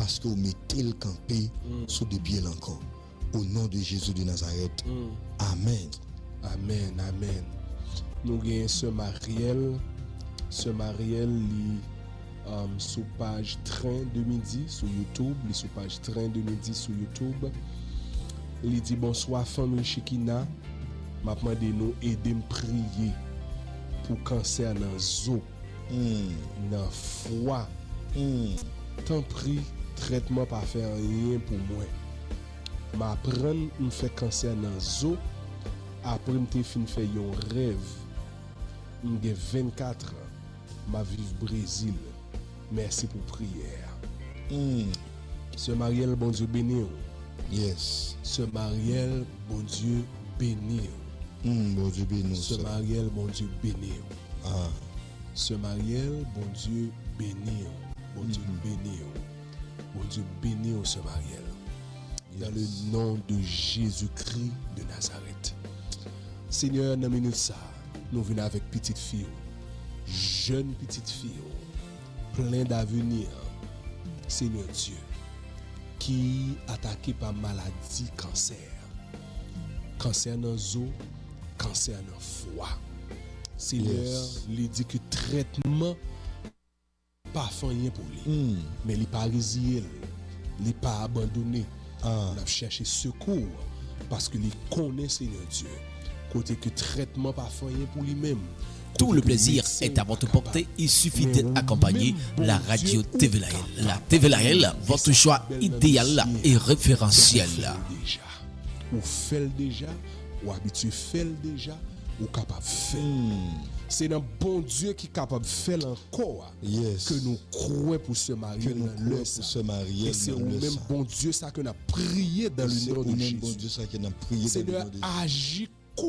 parce que vous mettez le campé sous des pieds encore. Au nom de Jésus de Nazareth. Amen. Amen, amen. Nous avons ce Mariel sur page Train de Midi sur YouTube, sur page Train de Midi sur YouTube. Il dit bonsoir famille Chikina, m'a demandé nous aider me prier pour cancer dans zo, dans foie. Tant pris traitement pas faire rien pour moi. M'apprendre me fait cancer dans zo après me fin fait un rêve. J'ai 24 ans, m'a vivre Brésil. Merci pour prière. Ce Mariel, bon Dieu béni. Yes. Ce Mariel, bon Dieu béni. Bon Dieu béni. Ce Mariel, bon Dieu béni. Ah. Ce Mariel, bon Dieu béni. Bon Dieu béni. Bon Dieu béni ce Mariel. Dans le nom de Jésus-Christ de Nazareth. Seigneur, dans la minute ça, nous venons avec petite fille, jeune petite fille, plein d'avenir. Seigneur Dieu, qui attaqué par maladie, cancer. Cancer dans les os, cancer dans le foie. Seigneur, il dit que traitement pas fait rien pour lui. Mais il n'est pas résilié, il n'est pas abandonné. Il a cherché secours parce qu'il connaît Seigneur Dieu. Côté que traitement pas fait rien pour lui-même. Tout le plaisir est à votre portée. Il suffit d'être accompagné la radio TVLAL. La TVLAL, votre choix idéal et référentiel. Ou fait déjà, ou habitué fait déjà, ou capable de faire. C'est un bon Dieu qui est capable de faire encore. Yes. Que nous croyons pour se marier dans le Et c'est au même bon Dieu ça que nous avons prié dans le nom de Jésus. Seigneur, agis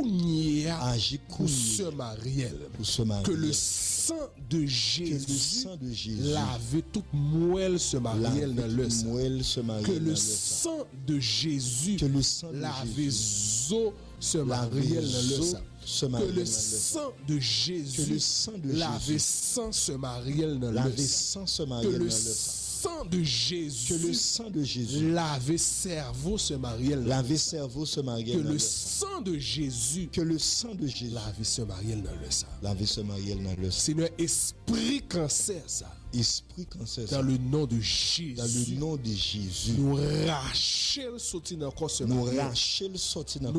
pour ce Mariel. Que le sang de Jésus lave toute moelle ce Mariel dans le sang. Que le sang de Jésus lave zo ce Mariel dans le sang. Que le sang de Jésus lave sans ce Mariel dans le sang. Que le sang de Jésus lave cerveau ce Mariel. Que le sang de Jésus lave ce Mariel dans le sang. Seigneur, esprit cancer ça. Dans le nom de Jésus. Nous racher le sorti dans corps ce Mariel. Nous racher le sorti dans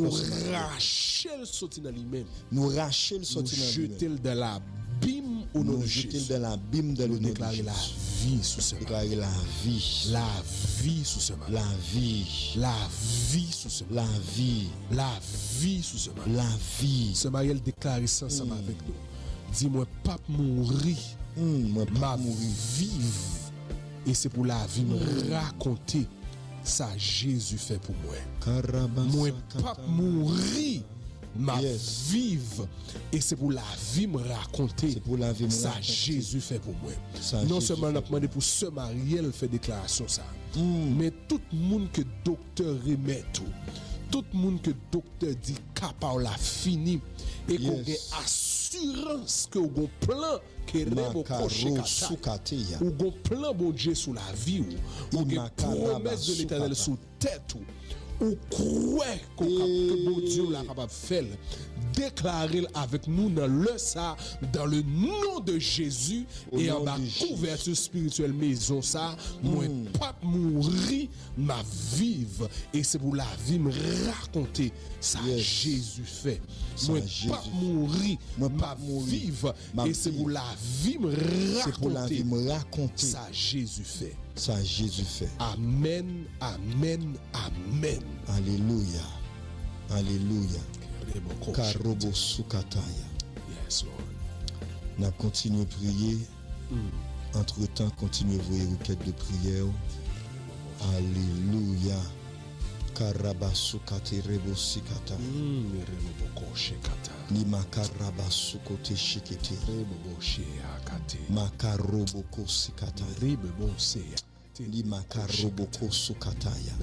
lui-même. Nous jeter dans la bim au nom de Jésus. Nous déclarer la vie sous ce Mariel. La vie sous ce Mariel. La vie sous ce Mariel. La vie sous ce Mariel. Ce Mariel déclare ça ensemble avec nous. Dis-moi, pas mourir. Ma vivre. Et c'est pour la vie me raconter ça Jésus fait pour moi. Moi pas mourir. Ma vivre. Et c'est pour la vie me raconter ça Jésus fait pour moi. Non seulement on a demandé pour ce Mariel fait déclaration ça. Mais tout le monde que docteur remet tout le monde que docteur dit capable la fini et qu'on a assurance que on plan que rebo coché kata ou gon plan bon Dieu sur la vie ou gon promesse de l'Éternel sur tête ou croire que bon Dieu l'a capable faire. Déclarer avec nous dans le nom de Jésus et en bas couverture spirituelle maison ça moi pas mourir ma vivre et c'est pour la vie me raconter ça Jésus fait moi pas mourir ma vivre et c'est pour la vie me raconter ça Jésus fait amen amen amen alléluia Karobo Sukataya. Yes, Lord. N'a continué à prier. Entre-temps, continuez à voir requête de prière. Alléluia. Karabasukate rebo sikata. Ni makarabasu shikete. Makaroboko sikata. Li makaroboko sukataya.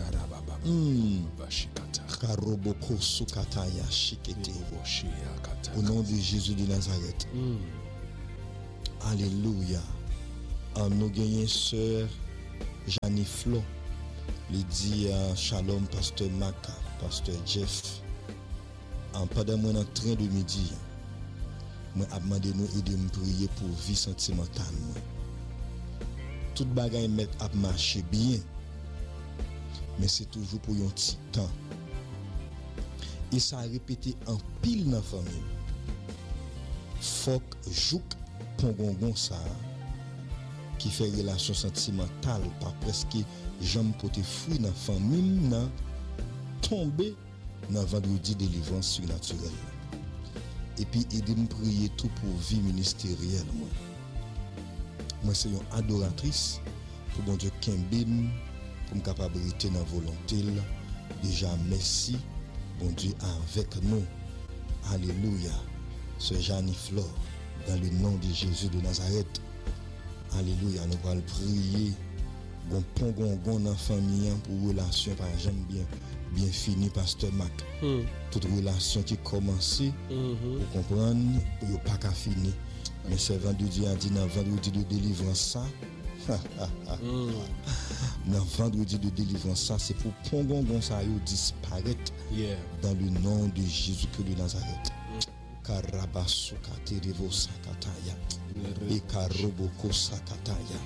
Karoboko sukataya shikete. Au nom de Jésus de Nazareth. Alléluia. En nous gagnons sœur Jani Flo, il dit Shalom, Pasteur Mac, Pasteur Jeff. Pendant mon entrain de midi, moi a demandé nous aider me prier pour vie sentimentale. Tout bagaille met à marcher bien, mais c'est toujours pour un petit temps. Et ça a répété en pile dans la famille. Fok jouk pongongon ça qui fait relation sentimentale par presque jambe pote fruit dans famille nan tomber dans vendredi délivrance surnaturelle. Et puis aider me prier tout pour vie ministérielle moi c'est une adoratrice pour bon Dieu kembim pour me capabilité dans volonté déjà merci bon Dieu avec nous. Alléluia. Sœur Jani Flore, dans le nom de Jésus de Nazareth. Alléluia, nous allons prier. Bon pongongon dans la famille pour relation par exemple bien fini, Pasteur Mac. Toute relation qui commence, pour comprendre, il n'y a pas qu'à finir. Mais c'est vendredi, a dit dans vendredi de délivrance ça. Dans vendredi de délivrance ça, c'est pour pongongon ça disparaître dans le nom de Jésus-Christ de Nazareth. Karabasuka terevo sakataya ekaroboko sakataya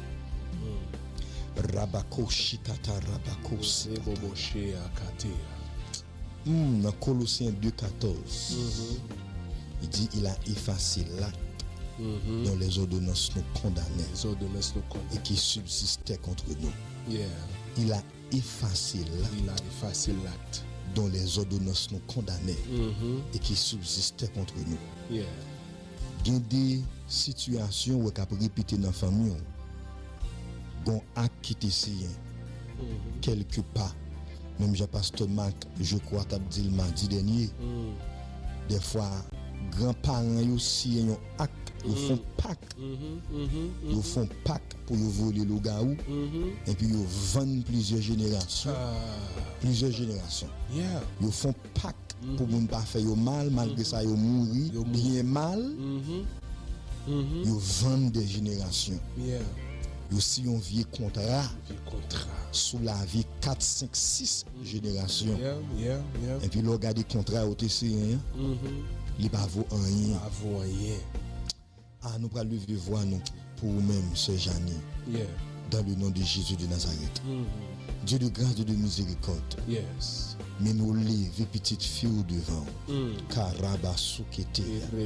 rabako shikata rabako seboboche akatea. Dans Colossiens 2:14 il dit il a effacé l'acte dont les ordonnances nous condamnaient et qui subsistait contre nous. Il a effacé l'acte dont les ordonnances nous condamnaient et qui subsistaient contre nous. Il y a des situations où on peut répéter dans la famille, un acte qui était signé quelque part. Même Jean-Pasteur Marc, je crois, tu as dit le mardi dernier, des fois, grands-parents aussi ont un acte, ils font pacte. Ils font pacte pour voler le gaou et puis ils vendent plusieurs générations. Ils font pacte pour ne pas faire mal, malgré ça, ils mourent bien mal. Ils vendent des générations. Ils aussi ont vieux contrat sous la vie 4, 5, 6 générations. Et puis, le regard des contrats au TC, il va vaut rien. Nous allons lever voix nous pour nous-mêmes, Sœur Jani, dans le nom de Jésus de Nazareth. Dieu de grâce et de miséricorde. Mais nous lever petite fille devant. Karaba soukete.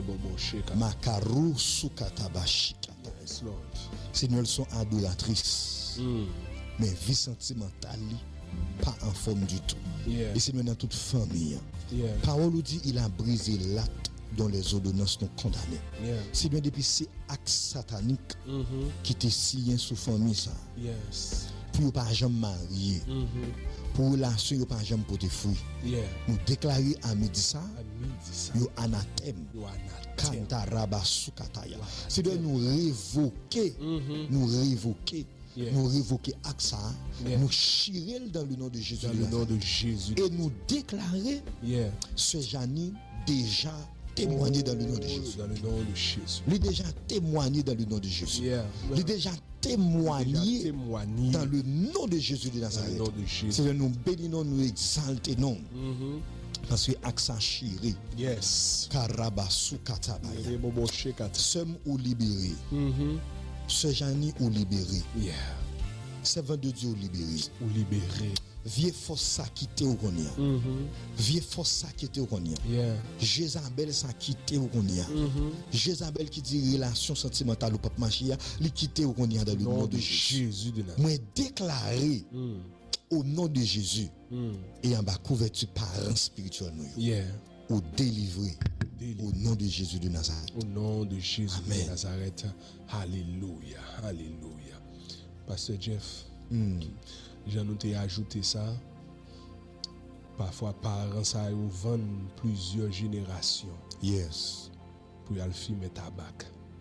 Makaru soukatabashikata. Seigneur, elles sont adoratrices. Mais vie sentimentale, pas en forme du tout. Et Seigneur, dans toute famille. Parole nous dit, il a brisé l'acte dont les ordonnances nous condamnaient. C'est bien depuis ces actes sataniques qui étaient signé sous famille ça. Pour ne pas jamais marier. Pour relation, ne pas jamais porter fruit. Nous déclarer à midi ça, yo anathème. Kantaraba sukataya. C'est de nous révoquer, nous révoquer acte ça, nous chirer dans le nom de Jésus. Et nous déclarer ce Jani déjà témoigné dans le nom de Jésus. Il déjà témoigné dans le nom de Jésus. Il déjà témoigné dans le nom de Jésus de Nazareth. C'est nous bénissons, nous exaltons. Parce que accent chiré. Karabasu katabaya. Sommes ou libérés. Ce Jani ou libéré. Servant de Dieu ou libéré. Vieux force ça quitté au konya. Vieux force ça quitté au konya. Jézabel ça quitté au konya. Jézabel qui dit relation sentimentale au pape Machia, li quitté au konya dans le nom de Jésus de Nazareth. Moi déclaré au nom de Jésus et en bas couverture parents spirituels nous. Ou délivré au nom de Jésus de Nazareth. Au nom de Jésus de Nazareth. Alléluia. Alléluia. Pasteur Jeff. J'ai noté ajouter ça. Parfois, parents, ça vendent plusieurs générations. Pour y aller fumer tabac.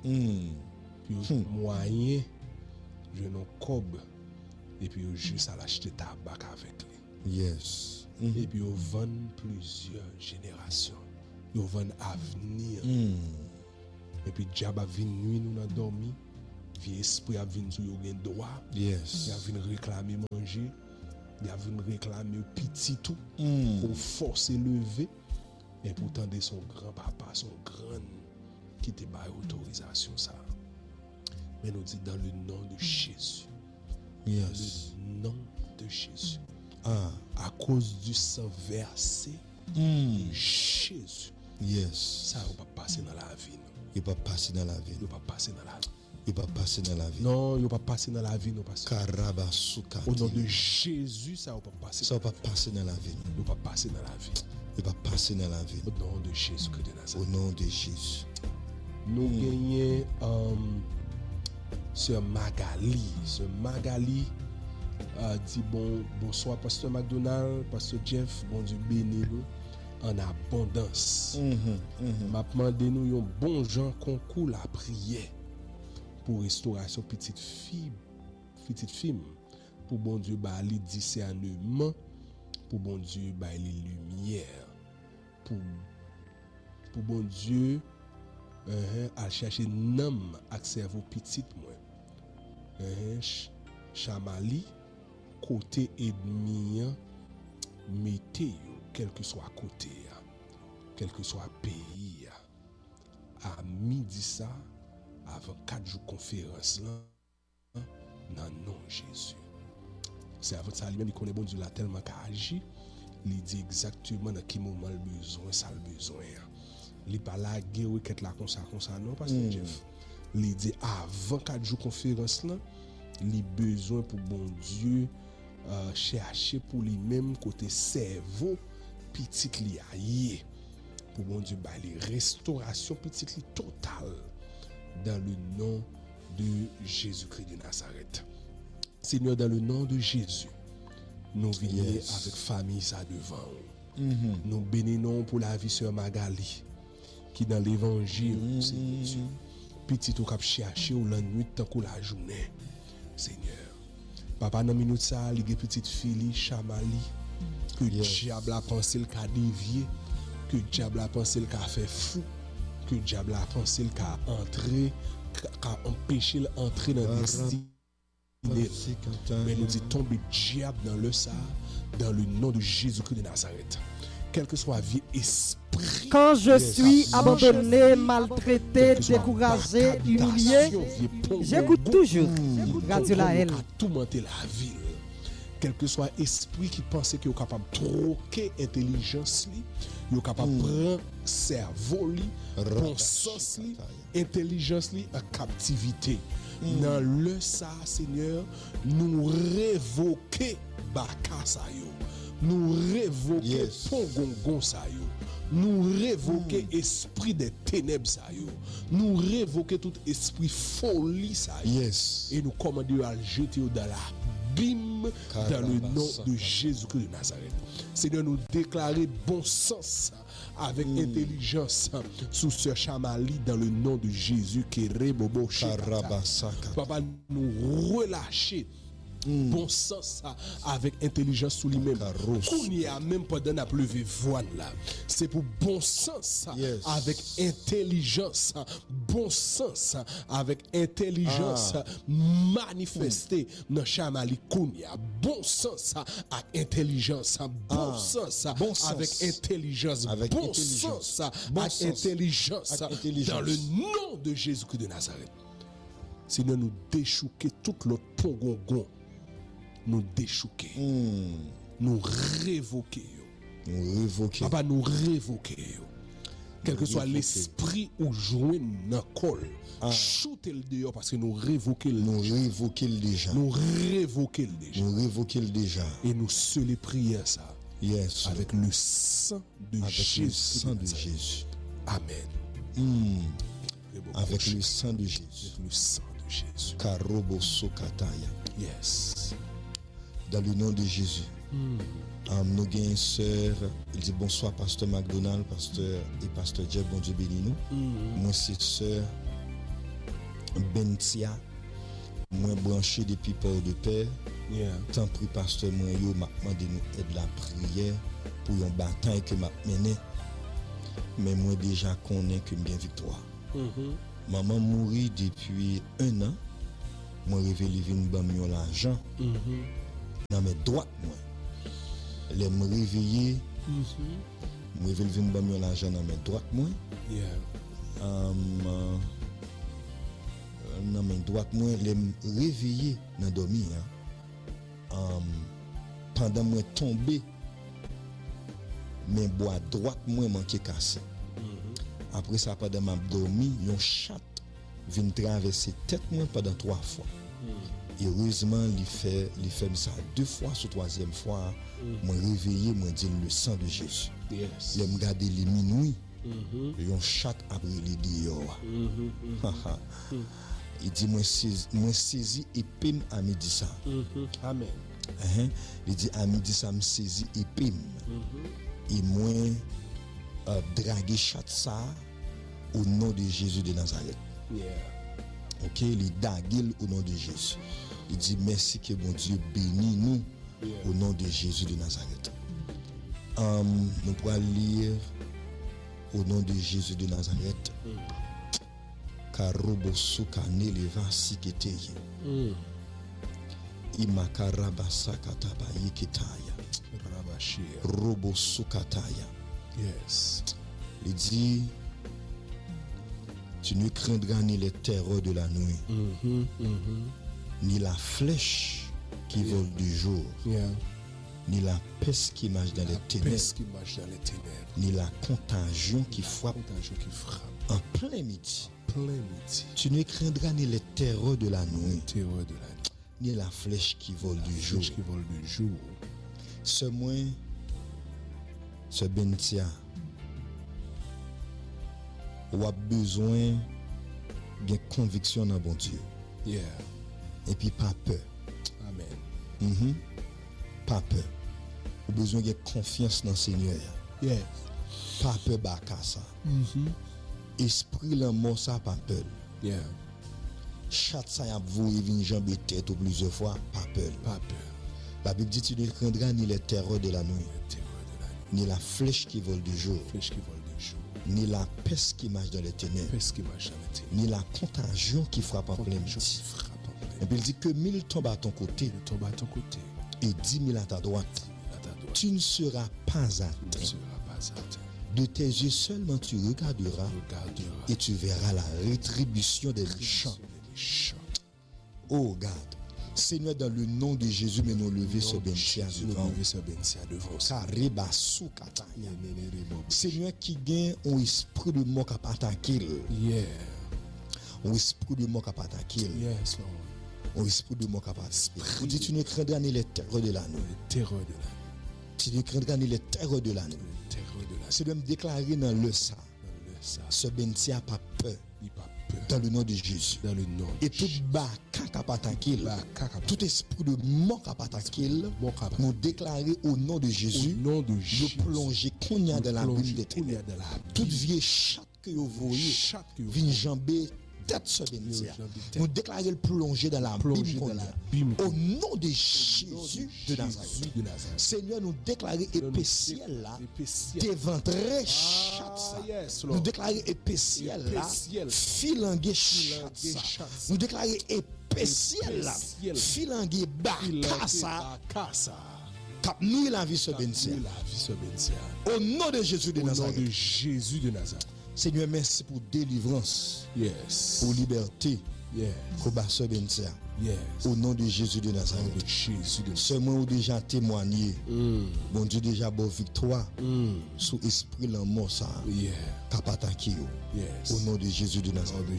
Puis, moyen, je n'ai cob. Et puis, juste à l'acheter tabac avec lui. Et puis, ils vendent plusieurs générations. Ils vendent avenir. Et puis, diable a venu, nous a dormi. Vieux esprit a venu sur yo gen droit. Yes. Il a venu réclamer manger. Il a venu réclamer petit tout pour forcer lever. Et pourtant de son grand-papa, son grand qui te baille autorisation ça. Mais nous dit dans le nom de Jésus. Yes. Dans le nom de Jésus. À cause du sang versé de Jésus. Yes. Ça va pas passer dans la vie. Il va passer dans la vie. Il va passer dans la vie. Il va passer dans la vie. Non, il va pas passer dans la vie, non, parce que Karabasuka. au nom de Jésus, ça va pas passer. Ça va pas passer dans la vie. Il va pas passer dans la vie. Il va passer dans la vie. Au nom de Jésus que de Au Nazareth. nom de Jésus. Nous gagnons Sœur Magali. Sœur Magali dit bonsoir Pasteur McDonald, Pasteur Jeff, bon Dieu béni nous en abondance. M'a demandé nous un bon gens concours la prière pour restauration petite fille pour bon Dieu ba li discernement, pour bon Dieu ba li lumière, pour bon Dieu à chercher nom accès à vos petites moi. Chamali côté ennemi mettez quel que soit côté quel que soit pays à midi ça avant 4 jours conférence là dans nom Jésus. C'est avant ça lui-même il connaît bon Dieu là tellement qu'a agi, il dit exactement dans quel moment le besoin ça le besoin. Il pas la guerre requête là comme ça non parce que Jeff il dit avant 4 jours conférence là il besoin pour bon Dieu chercher pour lui-même côté cerveau petite li aille pour bon Dieu ba les restauration petite li totale dans le nom de Jésus-Christ de Nazareth. Seigneur, dans le nom de Jésus, nous venons avec famille ça devant. Nous bénissons pour la vie sœur Magali qui dans l'évangile Seigneur, petit au cap chercher ou la nuit tant que la journée. Seigneur, papa dans minute ça, li petite fille Chamali que diable a pensé le qu'a dévié, que diable a pensé le qu'a fait fou, que diable a pensé le qu'a entré, qu'a empêché l'entrée dans le destin. Mais nous dit tomber diable dans le ça, dans le nom de Jésus-Christ de Nazareth. Quel que soit vie esprit. Quand je suis abandonné, maltraité, découragé, humilié, j'écoute toujours Radio La Haine. Tourmenter la ville. Quel que soit esprit qui pensait qu'il est capable de troquer intelligence, il est capable de prendre cerveau, bon sens, intelligence en captivité. Dans le ça, Seigneur, nous révoquer Baka nous révoquer Pongongon Sayo, nous révoquer esprit des ténèbres Sayo, nous révoquer tout esprit folie Sayo, et nous commander à le jeter dans la bim dans le nom de Jésus-Christ de Nazareth. Seigneur, nous déclarer bon sens avec intelligence sous ce Chamali dans le nom de Jésus qui rebobo Papa, nous relâcher bon sens avec intelligence sous lui-même. Qu'on y a même pas d'un pleuvé voile là. C'est pour bon sens avec intelligence. Bon sens avec intelligence manifesté dans Chamali Kounia. Bon sens avec intelligence. Bon sens avec intelligence. Bon sens avec intelligence. Dans le nom de Jésus-Christ de Nazareth. Sinon nous déchouquer tout l'autre pongongon. Nous déchouquer, nous révoquer, Papa, nous révoquer. Quel que soit l'esprit ou jouer dans le col, shooter le dehors parce que nous révoquer déjà. Nous révoquer déjà. Et nous se les prier ça. Yes. Avec le sang de Jésus. Le sang de Jésus. Amen. Avec le sang de Jésus. Avec le sang de Jésus. Karobo Sokataya. Yes. Dans le nom de Jésus. Nous avons une sœur, il dit bonsoir Pasteur McDonald, Pasteur et Pasteur Jeff, bon Dieu bénis nous. Moi c'est sœur Bentia, moi branché depuis Port de Paix. Tant pris Pasteur moi yo m'a demandé nous aide la prière pour une bataille que m'a mené. Mais moi déjà connais que bien victoire. Maman mourit depuis 1 an. moi réveillé vinn ban moi l'argent dans mes droites moi les me réveiller moi réveillé vinn ban moi l'argent dans mes droites moi dans mes droites moi les me réveiller dans dormir pendant moi tomber mes bois droite moi manqué cassé après ça pendant m'a dormi yon chat vient traverser tête moi pendant 3 fois. Heureusement, il fait ça 2 fois, sur 3e fois, moi réveillé, moi dit le sang de Jésus. Yes. Il me garder les minuit. Yon chat après les dehors. Il dit moi saisi épée à midi ça. Amen. Il dit à midi ça me saisi épée. Et moi draguer chat ça au nom de Jésus de Nazareth. Ok, il daguil au nom de Jésus. Il dit merci que bon Dieu bénit nous au nom de Jésus de Nazareth. Nous pourrons lire au nom de Jésus de Nazareth. Karobo sukane leva siketeye. Imakarabasa katabayi ketaya. Robo sukataya. Yes. Il dit tu ne craindras ni les terreurs de la nuit, ni la flèche qui vole du jour, ni la peste qui marche dans les ténèbres, ni la contagion qui frappe en plein midi. Tu ne craindras ni les terreurs de la nuit, ni la flèche qui vole du jour. Ce moins, ce bentia, ou a besoin de conviction dans bon Dieu. Et puis pas peur. Amen. Pas peur. Ou besoin de confiance dans le Seigneur. Pas peur baka ça. Esprit l'amour ça pas peur. Chat ça y a voué vinn jambe tête ou plusieurs fois, pas peur. La Bible dit tu ne craindras ni les terreurs de la nuit, ni la flèche qui vole du jour. Ni la peste qui marche dans les ténèbres, ni la contagion qui frappe en plein midi. Et puis il dit que 1000 tombent à ton côté, et 10 000 à ta droite. Tu ne seras pas atteint. De tes yeux seulement tu regarderas et tu verras la rétribution des méchants. Oh, regarde. Seigneur, dans le nom de Jésus, mais nous lever ce bentia devant. Seigneur, qui gagne un esprit de mort à attaquer. Un esprit de mort à attaquer. Un esprit de mort à attaquer. Vous dites, tu ne craindras ni les terreurs de la nuit. Tu ne craindras ni les terreurs de la nuit. C'est de me déclarer dans le ça. Ce bentia pas peur. Dans le nom de Jésus. Et tout baka kapatakel, tout esprit de mort kapatakel, nous déclarer au nom de Jésus, nous plonger konya dans la bime des ténèbres. Toute vieille chatte que vous voyez, vin jambé tête ce bentia. Nous déclarer le plonger dans la bime au nom de Jésus de Nazareth. Seigneur, nous déclarer épée ciel là, t'éventrer chatte ça. Nous déclarer épée ciel là, filanguer chatte ça. Nous déclarer épée ciel là, filanguer baka ça. Cap nous la vie ce bentia. Au nom de Jésus de Nazareth. Seigneur, merci pour délivrance, pour liberté, pour ce bentia. Au nom de Jésus de Nazareth. Seulement déjà témoigné. Bon Dieu déjà bonne victoire sous esprit l'amour ça. Kapataki. Au nom de Jésus de Nazareth.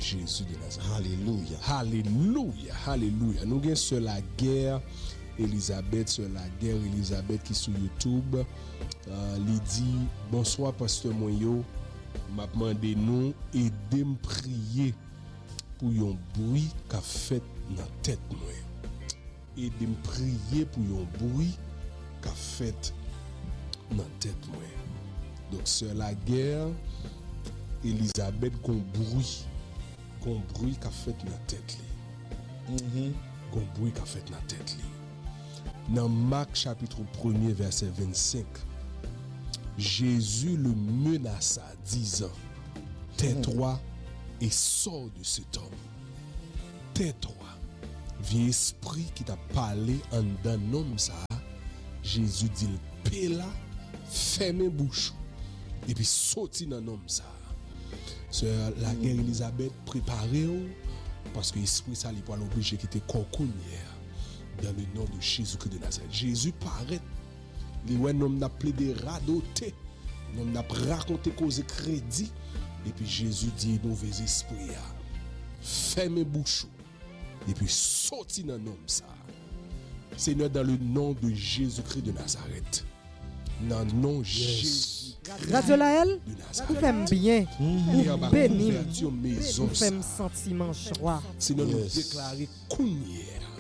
Alléluia. Nous avons sur la guerre Elisabeth qui sur YouTube. Lydie, bonsoir pasteur Moyo. M'a demandé nous aider me prier pour un bruit qu'a fait dans tête moi. Aider me prier pour un bruit qu'a fait dans tête moi. Donc sur la guerre Elisabeth gon bruit qu'a fait dans tête li. Gon bruit qu'a fait dans tête li. Dans Marc chapitre 1er verset 25. Jésus le menaça, disant, tais-toi et sors de cet homme. Tais-toi Vieux esprit qui t'a parlé en d'un homme ça, Jésus dit le paix là, fermez bouche et puis sorti dans homme ça. Sœur la guerre Elisabeth préparez-vous parce que l'esprit ça il va l'obliger qui était concunière dans le nom de Jésus-Christ de Nazareth. Jésus paraît les homme n'a plaidé radoté, l'homme n'a raconté cause crédit et puis Jésus dit mauvais esprit fermez bouche et puis sorti dans l'homme ça. Seigneur, dans le nom de Jésus-Christ de Nazareth. Dans le nom de Jésus. Radio Laël, vous faites bien. Vous bénissez. Vous faites sentiment joie. Seigneur, nous déclarer counière.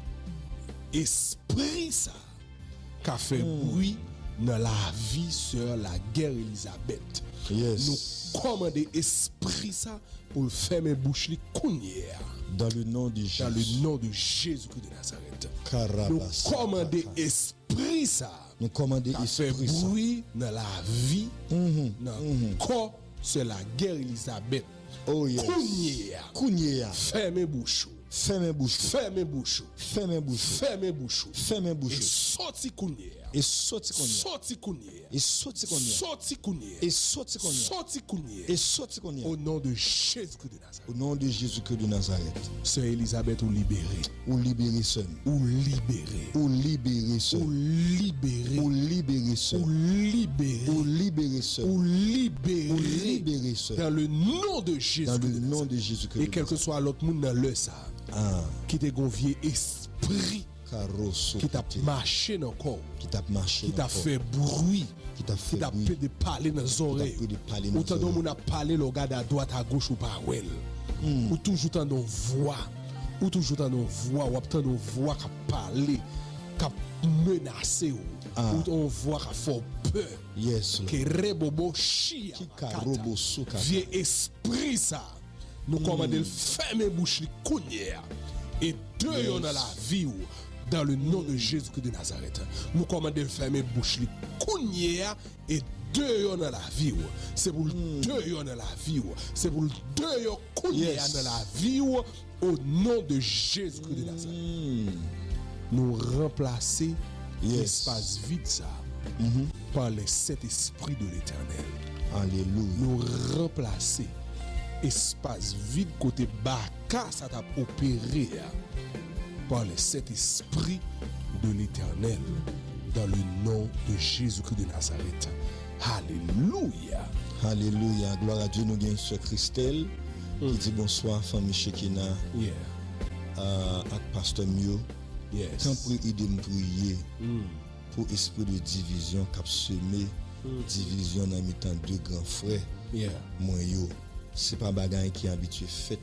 Esprit ça. Qui a fait bruit dans la vie sur la guerre Elisabeth. Nous commandons esprit ça pour fermer bouche les counière. Dans le nom de Jésus. Dans le nom de Jésus-Christ de Nazareth. Nous commandons esprit ça. Nous commandons esprit ça. Bruit dans la vie, dans le corps, c'est la guerre Elisabeth. Oh yes. Kounia. Fermez bouche. Fermez bouche. Fermez bouche. Fermez bouche. Fermez bouche. Fermez bouche. Et sorti Kounia. Et sorti Kounia. Sorti Kounia. Et sorti Kounia. Sorti Kounia. Et sorti Kounia. Sorti Kounia. Et sorti Kounia. Au nom de Jésus-Christ de Nazareth. Au nom de Jésus-Christ de Nazareth. Sœur Elisabeth, ou libérée. Ou libérée seule. Ou libérée. Ou libérée seule. Ou libérée. Ou libérée seule. Ou libérée. Ou libérée seule. Ou libérée. Ou libérée seule. Dans le nom de Jésus. Dans le nom de Jésus-Christ. Et quel que soit l'autre monde dans le ça. Qui te gonvier esprit. Qui t'a marché dans le corps. Qui t'a marché. Qui t'a fait bruit. Qui t'a fait bruit. Qui t'a parler dans les oreilles. Autant dont on a parlé, le gars à droite, à gauche ou pas, ou toujours dans nos voix. Ou toujours dans nos voix. Ou dans nos voix qui parlent. Qui menacent. Ou on voit qui fait peur. Yes. Qui rebobo chia. Qui carobo souka. Vieux esprit ça. Nous commandons le fermer bouche, les cougnières. Et deux yon dans la vie. Dans le nom de Jésus-Christ de Nazareth. Nous commandons de fermer bouche les cougnières et deux yon dans la vie. C'est pour deux yon dans la vie. C'est pour deux yon cougnières dans la vie au nom de Jésus-Christ de Nazareth. Nous remplacer l'espace vide ça par les sept esprits de l'Éternel. Alléluia. Nous remplacer espace vide côté baka ça t'a opéré par les sept esprits de l'Éternel dans le nom de Jésus-Christ de Nazareth. Alléluia. Alléluia. Gloire à Dieu. Nous gagnons ce Christelle qui dit bonsoir famille Shekina. Avec Pasteur Mio. Tant pour aider me prier pour esprit de division qui a semé division dans mi-temps deux grands frères. Moi yo. C'est pas bagaille qui est habitué fait.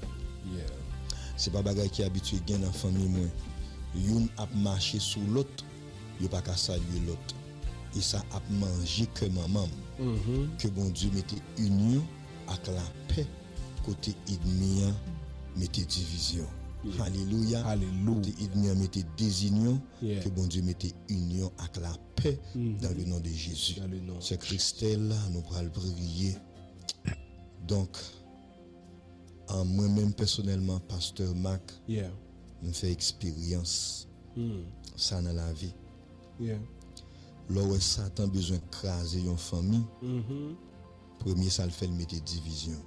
C'est pas bagaille qui est habitué gain dans famille moi. Youn a marché sur l'autre, yo pas qu'à saluer l'autre. Et ça a mangé que maman. Que bon Dieu mette union avec la paix côté ennemi mette division. Alléluia. Alléluia. Côté ennemi mette désunion, que bon Dieu mette union avec la paix dans le nom de Jésus. C'est Christelle nous allons prier. Donc, moi-même personnellement, Pasteur Mac, me fait expérience ça dans la vie. Lorsque Satan a besoin de craser une famille, premier ça le fait mettre division.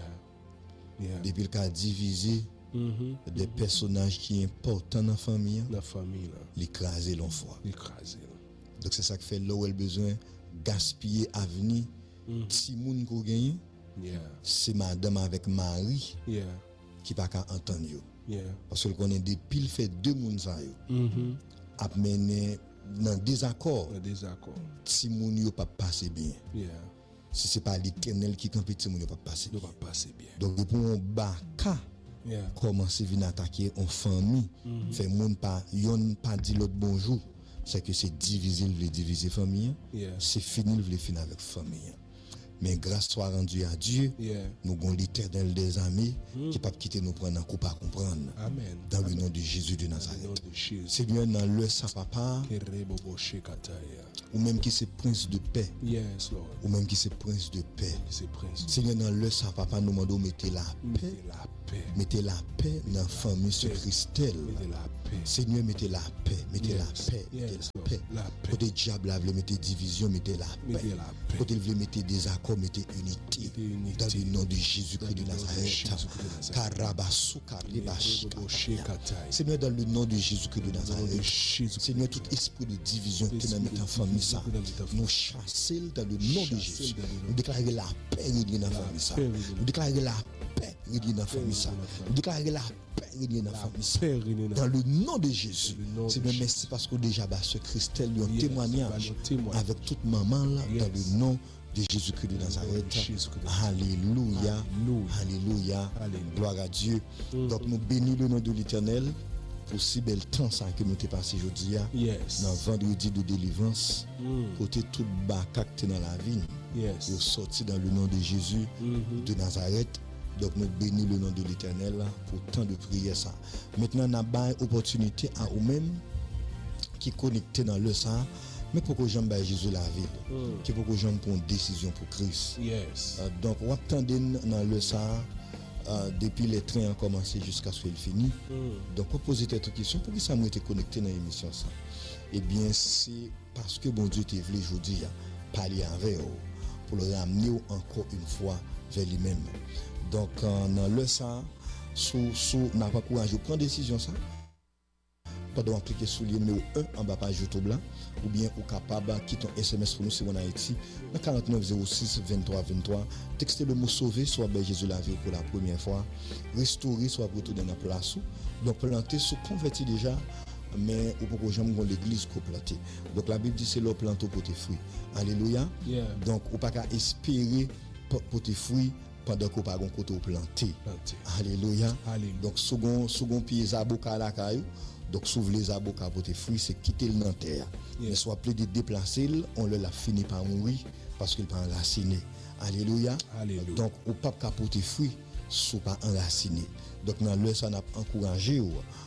Depuis qu'il a divisé des personnages qui sont importants dans la famille, l'écraser l'enfoi. Donc c'est ça qui fait là où elle a besoin de gaspiller l'avenir. Si moun ko gagne, c'est madame avec mari qui pas qu'à entendre yo. Parce que connaît depuis le fait deux moun ça yo. A mené dans désaccord. Si moun yo pas passer bien. Si c'est pas l'Éternel qui campe si moun yo pas passer bien. Donc pour on baka commencer venir attaquer en famille, fait moun pas yon pas dit l'autre bonjour, c'est que c'est diviser famille. C'est finir avec famille. Mais grâce soit rendue à Dieu, nous avons l'Éternel des amis qui ne peut pas quitter nous prendre un coup à comprendre. Amen. Dans le nom de Jésus de Nazareth. Seigneur, dans le sa papa, ou même qui c'est prince de paix. Ou même qui c'est prince de paix. Seigneur, dans le sa papa, nous demandons de mettre la paix Mettez la paix dans la famille sur Christelle. Seigneur, mettez la paix, mettez la paix, mettez la paix. Côté diable, vous mettez division, mettez la paix. Côté vous mettez désaccord, mettez unité. Dans le nom de Jésus-Christ de Nazareth. Seigneur, dans le nom de Jésus-Christ de Nazareth. Seigneur, tout esprit de division qui est dans notre famille, ça, nous chassons dans le nom de Jésus. Nous déclarons la paix dans la famille, ça. Nous déclarons la paix dans la famille, ça. Nous déclarons la paix dans la famille, ça. Dans le nom de Jésus. Seigneur, merci parce que déjà, ce Christelle, un témoignage avec toute maman là, dans le nom de Jésus-Christ de Nazareth. Alléluia. Alléluia. Gloire à Dieu. Donc nous bénissons le nom de l'Éternel pour si bel temps ça que nous t'ai passé aujourd'hui. Dans vendredi de délivrance. Côté tout bacac dans la vie. Nous sortis dans le nom de Jésus de Nazareth. Donc nous bénissons le nom de l'Éternel pour tant de prières ça. Maintenant nous avons une opportunité à vous-même qui connecté dans le sang. Mais pourquoi j'aime Jésus la ville? Qui pourquoi j'aime pour une décision pour Christ? Donc, on attend dans le sang depuis les trains ont commencé jusqu'à ce qu'il finisse. Donc, on pose cette question, pourquoi ça m'a été connecté dans l'émission ça? Eh bien, c'est parce que bon Dieu t'a voulu aujourd'hui parler avec vous pour le ramener encore une fois vers lui-même. Donc, dans le sang, n'a pas courage de prendre décision ça. Pendant cliquer sur le numéro 1 en bas page YouTube là, ou bien ou capable quitter un SMS pour nous si on a Haïti dans 4906 23 23, textez le mot sauver soit Jésus la vie pour la première fois, restaurer soit retourner dans la place. Donc planter se convertir déjà, mais ou pourquoi jamais l'église qu'on planter. Donc la Bible dit c'est le planter pour tes fruits. Alléluia. Donc ou pas qu'à espérer pour tes fruits pendant qu'on pas un côté planter. Alléluia. Donc second pied zaboka la caillou. Donc, s'ouvre les abocats pour tes fruits, c'est quitter le Nanterre. Mais soit plus de déplacer, on le l'a fini par mourir parce qu'il n'est pas enraciné. Alléluia. Donc, au pape qui a pour tes fruits, ne pas enraciné. Donc, dans le ça n'a encouragé.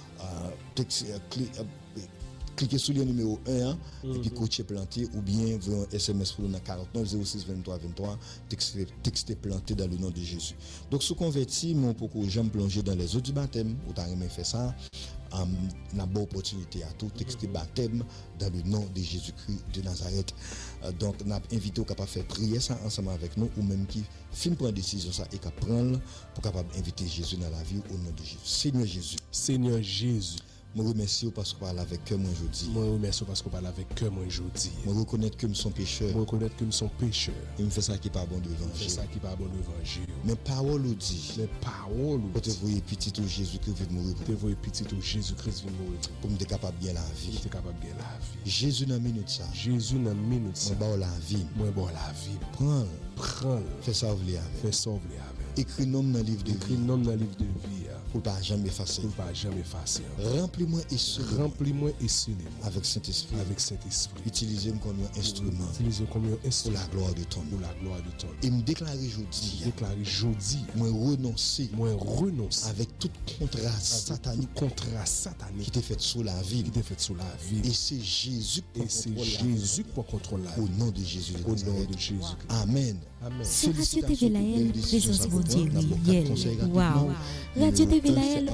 Cliquez sur le numéro 1 et puis coacher planter ou bien vous un SMS pour nous 49 06 23 23 textez planter dans le nom de Jésus. Donc ce converti mon pourquoi j'aime plonger dans les eaux du baptême ou t'as jamais fait ça n'a bonne opportunité à tout texter baptême dans le nom de Jésus-Christ de Nazareth. Donc n'a invité au capable faire prier ça ensemble avec nous ou même qui fin prendre décision ça et qu'à prendre pour capable inviter Jésus dans la vie au nom de Jésus. Seigneur Jésus. Je vous remercie parce que vous parlez avec cœur moi aujourd'hui. Je vous remercie parce que vous parlez avec cœur moi aujourd'hui. Je reconnais que nous sommes pécheurs. Je reconnais que nous sommes pécheurs. Et je fais ça qui n'est pas bon de l'évangile. Mais parole nous dit. Pour te voir petit au Jésus-Christ vient mourir. Pour te voir petit au Jésus-Christ vient mourir. Pour me capable bien la vie. Jésus n'a minute ça. Moi la vie. Prends. Fais ça ouvrir avec. Écris nom dans le livre de vie. Pour pas jamais effacer. Remplis-moi et scellez-moi avec Saint-Esprit. Utilisez-moi comme un instrument. Pour la gloire de ton nom. Et me déclarer aujourd'hui. Moi renoncer. Avec tout contrat satanique. Qui t'est fait sur la vie. Et c'est Jésus qui contrôle la vie. Au nom de Jésus. Amen. Sur Radio TVLAL, présence bon Dieu, wow. Radio TVLAL,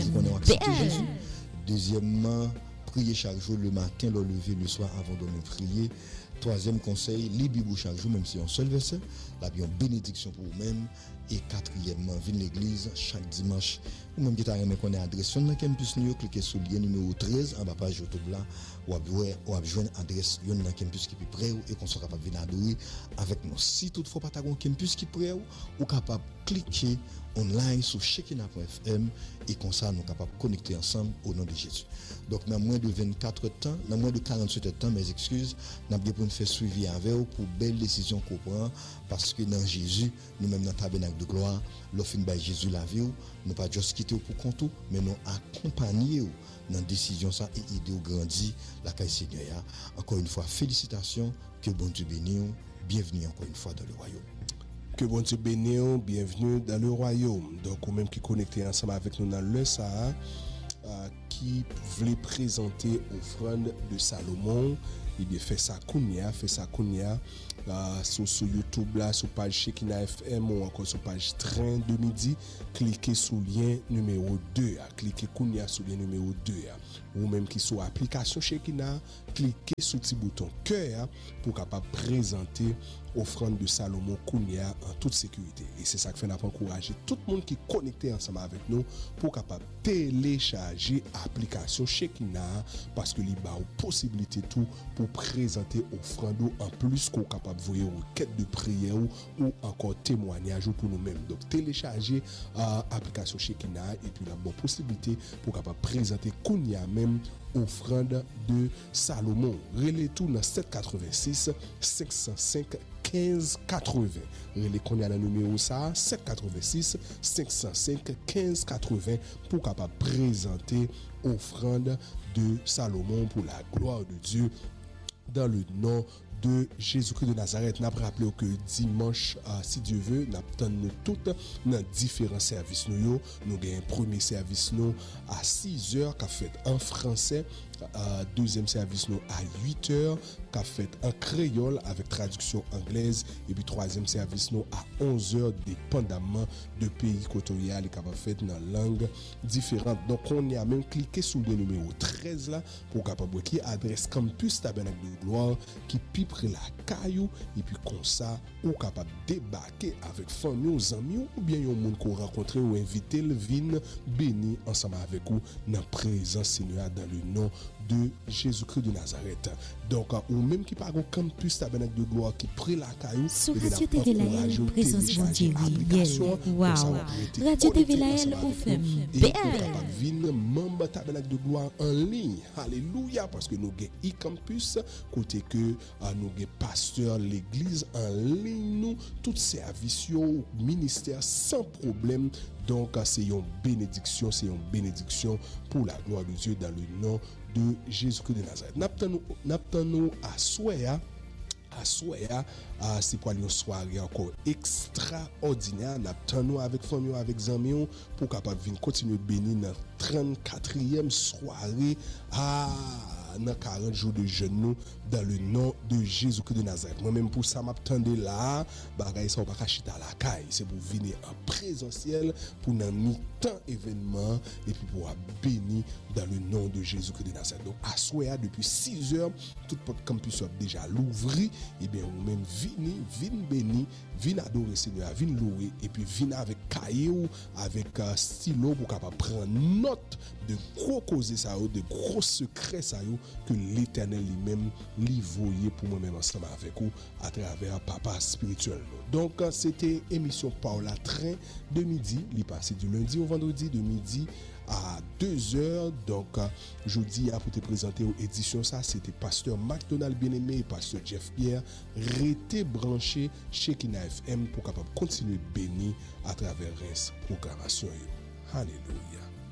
Deuxièmement, prier chaque jour le matin, le lever le soir avant de nous prier. Troisième conseil, lire Bible chaque jour, même si on seul verset, la bien bénédiction pour vous-même. Et quatrièmement, venir l'église chaque dimanche. Ou même qui t'a remis qu'on est adresse sur le campus New York, cliquez sur le lien numéro 13 en bas page YouTube là, ou à joindre adresse dans le campus qui est prêt et qu'on soit capable de venir adorer avec nous. Si toutefois pas un campus qui est prêt, ou capable de cliquer online sur Shekinah.fm et comme ça nous capables de connecter ensemble au nom de Jésus. Donc dans moins de 24 temps, dans moins de 48 temps, mes excuses, nous avons pour faire suivi avec vous pour belle décision qu'on prend parce que dans Jésus, nous-mêmes dans le tabernacle de gloire, l'offre de Jésus la vie, nous pas juste quitter pour compte, mais nous accompagner dans la décision ça et aider au grandir la caille Seigneur. Encore une fois, félicitations, que bon Dieu bénisse, bienvenue encore une fois dans le royaume. Que bon Dieu bénisse, bienvenue dans le royaume. Donc, ou même qui connecté ensemble avec nous dans le Sahara, qui voulait présenter offrande de Salomon et bien fait ça kounia sur YouTube là, sur page Shekina FM ou encore sur page Train de Midi, cliquez sur lien numéro 2, cliquez kounia sur lien numéro 2, ou même qui sur application Shekina, cliquez sur petit bouton cœur pour capable présenter offrande de Salomon Kounia en toute sécurité. Et c'est ça que fait encourager tout le monde qui est connecté ensemble avec nous pour capable télécharger l'application Shekina parce que il y a une possibilité tout pour présenter offrande en plus qu'on capable voir une quête de prière ou encore témoignage pour nous-mêmes. Donc télécharger l'application Shekina et puis la bonne possibilité pour capable présenter Kounia même offrande de Salomon. Relais tout dans 786 505 1580. Relais qu'on a le numéro ça 786 505 1580 pour capable présenter offrande de Salomon pour la gloire de Dieu dans le nom de Jésus-Christ de Nazareth. N'a rappelé que dimanche, si Dieu veut, n'a nous toutes dans différents services. Nous avons un premier service nous à 6h qu'a fait en français, deuxième service nous à 8h qu'a fait en créole avec traduction anglaise et puis troisième service nous à 11h dépendamment de pays équatorial et qu'a fait dans langue différente. Donc on y a même cliqué sur le numéro 13 là pour capable qui adresse campus Tabernacle de Gloire qui pipe la caillou et puis comme ça ou capable débarquer avec famille ou amis ou bien un monde qu'on rencontre ou inviter le vin béni ensemble avec vous dans présence Seigneur dans le nom de Jésus-Christ de Nazareth. Donc ou même qui parle au campus Tabernacle de Gloire qui prend la caillou sur Radio TVLAL présence bon Dieu wow Radio TVLAL ou fait bien vin membre Tabernacle de Gloire en ligne. Alléluia parce que nous avons e-campus côté que nous avons pasteur l'église en ligne nous tout service ministère sans problème. Donc c'est une bénédiction pour la gloire de Dieu dans le nom de Jésus-Christ de Nazareth. N'attendons à Soya c'est pour une soirée encore extraordinaire. N'attendons avec famille avec amis pour capable venir continuer de bénir dans 34e soirée dans 40 jours de jeûne dans le nom de Jésus-Christ de Nazareth. Moi-même pour ça m'attendais là, bagaille ça pas chita la caille, c'est pour venir en présentiel pour dans mi-temps événement et puis pour bénir dans le nom de Jésus-Christ de Nazareth. Donc à soir depuis 6h, tout votre campus soit déjà l'ouvri et bien ou même vini béni, vini adorer Seigneur, vini louer et puis vini avec cahier avec stylo pour capable prendre note de gros causes ça de gros secrets ça que l'Éternel lui-même lui voyait pour moi-même ensemble avec vous à travers papa spirituel. Donc c'était émission Paola Train de midi, il passé du lundi au vendredi de midi à 2h. Donc jeudi pour te présenter aux éditions ça c'était pasteur McDonald bien-aimé et pasteur Jeff Pierre restez branché chez Kina FM pour capable continuer béni à travers reste programmation. Alléluia.